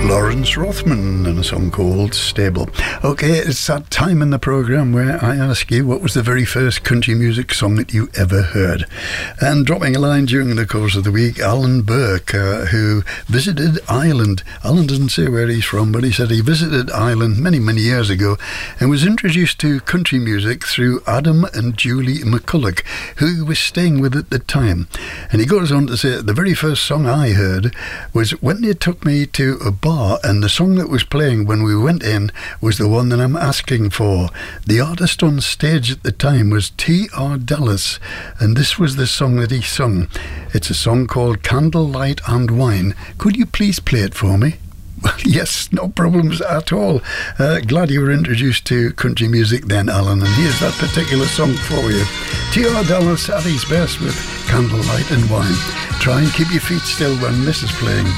Lawrence Rothman and a song called Stable. Okay, it's that time in the programme where I ask you, what was the very first country music song that you ever heard? And dropping a line during the course of the week, Alan Burke, who visited Ireland. Alan doesn't say where he's from, but he said he visited Ireland many, many years ago and was introduced to country music through Adam and Julie McCulloch, who he was staying with at the time. And he goes on to say, the very first song I heard was when they took me to a bar, and the song that was playing when we went in was the one that I'm asking for. The artist on stage at the time was T.R. Dallas, and this was the song that he sung. It's a song called Candlelight and Wine. Could you please play it for me? Well, yes, no problems at all. Glad you were introduced to country music then, Alan, and here's that particular song for you. T.R. Dallas at his best with Candlelight and Wine. Try and keep your feet still when this is playing.